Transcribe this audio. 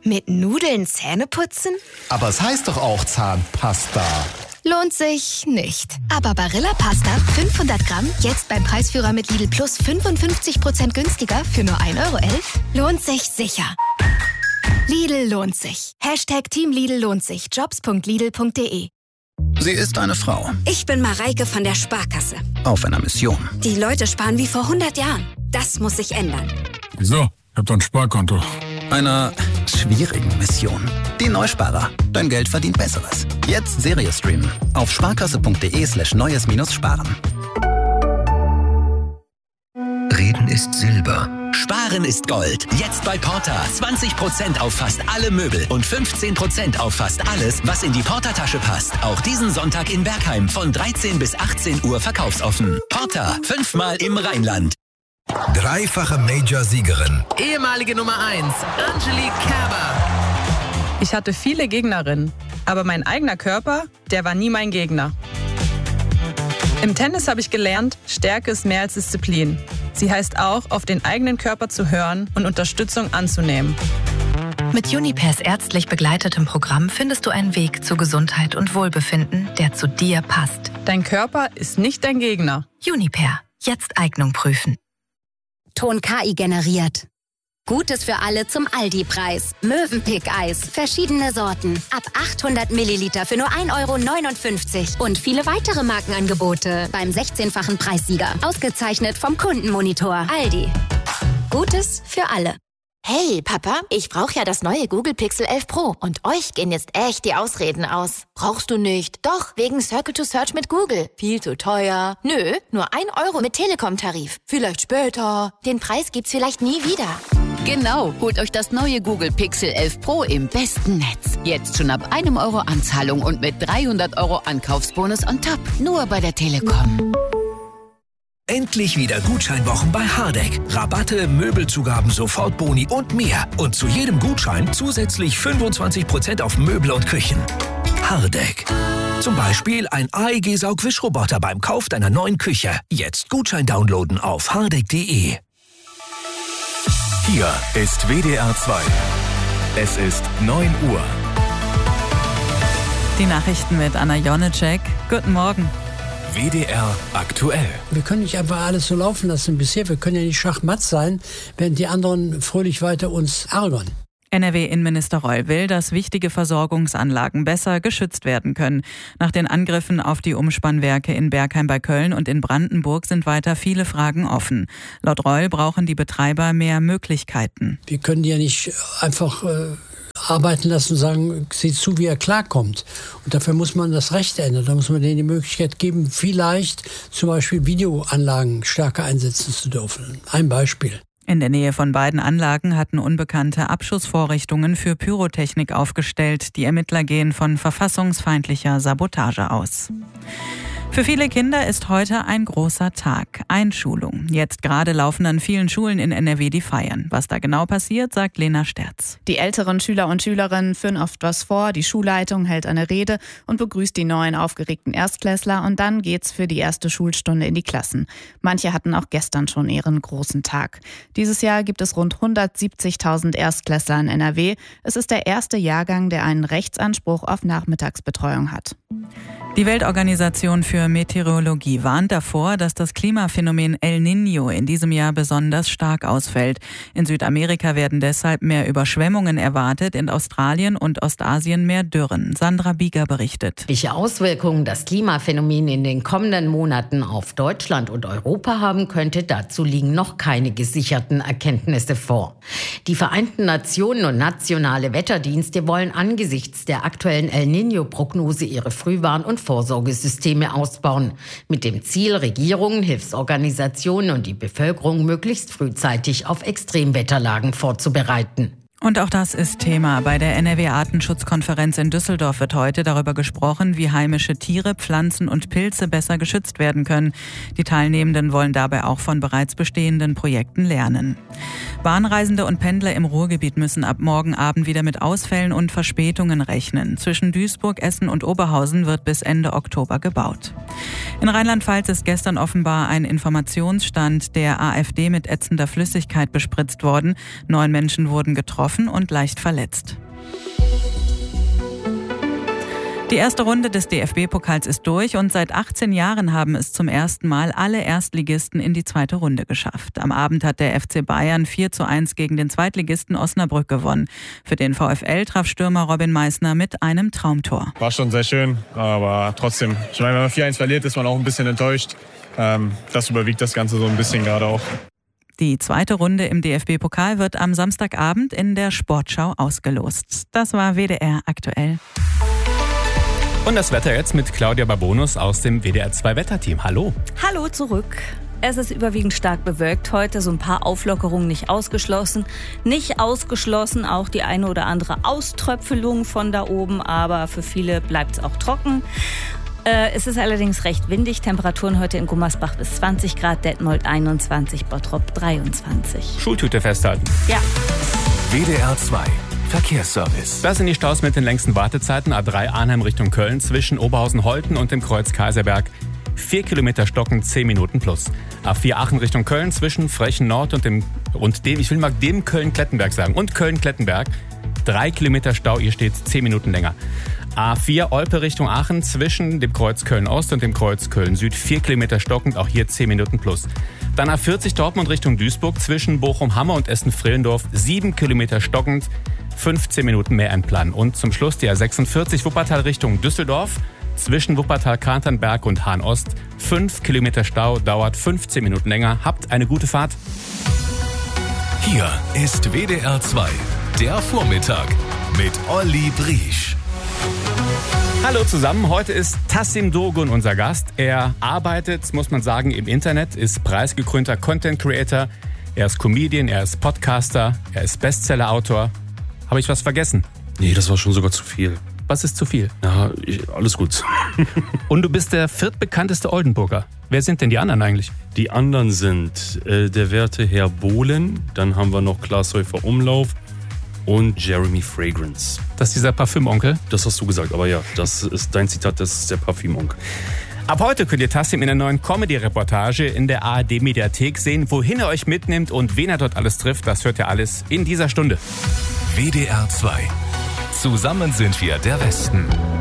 Mit Nudeln Zähne putzen? Aber es heißt doch auch Zahnpasta. Lohnt sich nicht. Aber Barilla Pasta 500 Gramm, jetzt beim Preisführer mit Lidl Plus 55% günstiger für nur 1,11 € lohnt sich sicher. Lidl lohnt sich. #Team Lidl lohnt sich. Jobs.lidl.de. Sie ist eine Frau. Ich bin Mareike von der Sparkasse. Auf einer Mission. Die Leute sparen wie vor 100 Jahren. Das muss sich ändern. Wieso? Ich hab doch ein Sparkonto. Einer schwierigen Mission. Die Neusparer. Dein Geld verdient Besseres. Jetzt Serie streamen. Auf sparkasse.de/neues-sparen. Reden ist Silber. Sparen ist Gold. Jetzt bei Porta. 20% auf fast alle Möbel und 15% auf fast alles, was in die Porta-Tasche passt. Auch diesen Sonntag in Bergheim von 13 bis 18 Uhr verkaufsoffen. Porta. 5-mal im Rheinland. Dreifache Major-Siegerin. Ehemalige Nummer 1, Angelique Kerber. Ich hatte viele Gegnerinnen, aber mein eigener Körper, der war nie mein Gegner. Im Tennis habe ich gelernt, Stärke ist mehr als Disziplin. Sie heißt auch, auf den eigenen Körper zu hören und Unterstützung anzunehmen. Mit Junipers ärztlich begleitetem Programm findest du einen Weg zu Gesundheit und Wohlbefinden, der zu dir passt. Dein Körper ist nicht dein Gegner. Juniper. Jetzt Eignung prüfen. Ton KI generiert. Gutes für alle zum Aldi-Preis. Mövenpick-Eis. Verschiedene Sorten. Ab 800 Milliliter für nur 1,59 € Und viele weitere Markenangebote beim 16-fachen Preissieger. Ausgezeichnet vom Kundenmonitor. Aldi. Gutes für alle. Hey, Papa, ich brauche ja das neue Google Pixel 11 Pro und euch gehen jetzt echt die Ausreden aus. Brauchst du nicht? Doch, wegen Circle to Search mit Google. Viel zu teuer. Nö, nur 1 € mit Telekom-Tarif. Vielleicht später. Den Preis gibt's vielleicht nie wieder. Genau, holt euch das neue Google Pixel 11 Pro im besten Netz. Jetzt schon ab 1 € Anzahlung und mit 300 € Ankaufsbonus on top. Nur bei der Telekom. Endlich wieder Gutscheinwochen bei Hardegg. Rabatte, Möbelzugaben, Sofortboni und mehr. Und zu jedem Gutschein zusätzlich 25% auf Möbel und Küchen. Hardegg. Zum Beispiel ein AEG-Saugwischroboter beim Kauf deiner neuen Küche. Jetzt Gutschein downloaden auf hardegg.de. Hier ist WDR 2. Es ist 9 Uhr. Die Nachrichten mit Anna Jonecek. Guten Morgen. WDR aktuell. Wir können nicht einfach alles so laufen lassen bisher. Wir können ja nicht schachmatt sein, während die anderen fröhlich weiter uns ärgern. NRW-Innenminister Reul will, dass wichtige Versorgungsanlagen besser geschützt werden können. Nach den Angriffen auf die Umspannwerke in Bergheim bei Köln und in Brandenburg sind weiter viele Fragen offen. Laut Reul brauchen die Betreiber mehr Möglichkeiten. Wir können die ja nicht einfach arbeiten lassen und sagen, seht zu, wie er klarkommt. Und dafür muss man das Recht ändern. Da muss man denen die Möglichkeit geben, vielleicht zum Beispiel Videoanlagen stärker einsetzen zu dürfen. Ein Beispiel. In der Nähe von beiden Anlagen hatten Unbekannte Abschussvorrichtungen für Pyrotechnik aufgestellt. Die Ermittler gehen von verfassungsfeindlicher Sabotage aus. Für viele Kinder ist heute ein großer Tag, Einschulung. Jetzt gerade laufen an vielen Schulen in NRW die Feiern. Was da genau passiert, sagt Lena Sterz. Die älteren Schüler und Schülerinnen führen oft was vor, die Schulleitung hält eine Rede und begrüßt die neuen aufgeregten Erstklässler und dann geht's für die erste Schulstunde in die Klassen. Manche hatten auch gestern schon ihren großen Tag. Dieses Jahr gibt es rund 170.000 Erstklässler in NRW. Es ist der erste Jahrgang, der einen Rechtsanspruch auf Nachmittagsbetreuung hat. Die Weltorganisation für Meteorologie warnt davor, dass das Klimaphänomen El Niño in diesem Jahr besonders stark ausfällt. In Südamerika werden deshalb mehr Überschwemmungen erwartet, in Australien und Ostasien mehr Dürren. Sandra Bieger berichtet. Welche Auswirkungen das Klimaphänomen in den kommenden Monaten auf Deutschland und Europa haben könnte, dazu liegen noch keine gesicherten Erkenntnisse vor. Die Vereinten Nationen und nationale Wetterdienste wollen angesichts der aktuellen El Niño-Prognose ihre Frühwarn- und Vorsorgesysteme ausbauen, mit dem Ziel, Regierungen, Hilfsorganisationen und die Bevölkerung möglichst frühzeitig auf Extremwetterlagen vorzubereiten. Und auch das ist Thema. Bei der NRW-Artenschutzkonferenz in Düsseldorf wird heute darüber gesprochen, wie heimische Tiere, Pflanzen und Pilze besser geschützt werden können. Die Teilnehmenden wollen dabei auch von bereits bestehenden Projekten lernen. Bahnreisende und Pendler im Ruhrgebiet müssen ab morgen Abend wieder mit Ausfällen und Verspätungen rechnen. Zwischen Duisburg, Essen und Oberhausen wird bis Ende Oktober gebaut. In Rheinland-Pfalz ist gestern offenbar ein Informationsstand der AfD mit ätzender Flüssigkeit bespritzt worden. 9 Menschen wurden getroffen. getroffen und leicht verletzt. Die erste Runde des DFB-Pokals ist durch und seit 18 Jahren haben es zum ersten Mal alle Erstligisten in die zweite Runde geschafft. Am Abend hat der FC Bayern 4:1 gegen den Zweitligisten Osnabrück gewonnen. Für den VfL traf Stürmer Robin Meissner mit einem Traumtor. War schon sehr schön, aber trotzdem, ich meine, wenn man 4:1 verliert, ist man auch ein bisschen enttäuscht. Das überwiegt das Ganze so ein bisschen gerade auch. Die zweite Runde im DFB-Pokal wird am Samstagabend in der Sportschau ausgelost. Das war WDR aktuell. Und das Wetter jetzt mit Claudia Babonus aus dem WDR 2 Wetterteam. Hallo. Hallo zurück. Es ist überwiegend stark bewölkt heute, so ein paar Auflockerungen nicht ausgeschlossen. Nicht ausgeschlossen auch die eine oder andere Auströpfelung von da oben, aber für viele bleibt es auch trocken. Es ist allerdings recht windig. Temperaturen heute in Gummersbach bis 20 Grad, Detmold 21, Bottrop 23. Schultüte festhalten. Ja. WDR 2 Verkehrsservice. Das sind die Staus mit den längsten Wartezeiten. A3 Arnhem Richtung Köln zwischen Oberhausen-Holten und dem Kreuz Kaiserberg. 4 Kilometer stocken, 10 Minuten plus. A4 Aachen Richtung Köln zwischen Frechen Nord und dem Köln-Klettenberg sagen. Und Köln-Klettenberg. 3 Kilometer Stau, ihr steht 10 Minuten länger. A4 Olpe Richtung Aachen zwischen dem Kreuz Köln-Ost und dem Kreuz Köln-Süd. 4 Kilometer stockend, auch hier 10 Minuten plus. Dann A40 Dortmund Richtung Duisburg zwischen Bochum-Hammer und Essen-Frehlendorf. 7 Kilometer stockend, 15 Minuten mehr einplanen. Und zum Schluss die A46 Wuppertal Richtung Düsseldorf. Zwischen Wuppertal-Katernberg und Hahn-Ost. 5 Kilometer Stau, dauert 15 Minuten länger. Habt eine gute Fahrt. Hier ist WDR 2, der Vormittag mit Olli Briesch. Hallo zusammen, heute ist Tassim Dogun unser Gast. Er arbeitet, muss man sagen, im Internet, ist preisgekrönter Content Creator. Er ist Comedian, er ist Podcaster, er ist Bestseller-Autor. Habe ich was vergessen? Nee, das war schon sogar zu viel. Was ist zu viel? Ja, alles gut. Und du bist der viertbekannteste Oldenburger. Wer sind denn die anderen eigentlich? Die anderen sind der werte Herr Bohlen, dann haben wir noch Klaas Häufer Umlauf und Jeremy Fragrance. Das ist dieser Parfümonkel? Das hast du gesagt, aber ja, das ist dein Zitat, das ist der Parfümonkel. Ab heute könnt ihr Tassim in der neuen Comedy-Reportage in der ARD-Mediathek sehen. Wohin er euch mitnimmt und wen er dort alles trifft, das hört ihr alles in dieser Stunde. WDR 2. Zusammen sind wir der Westen.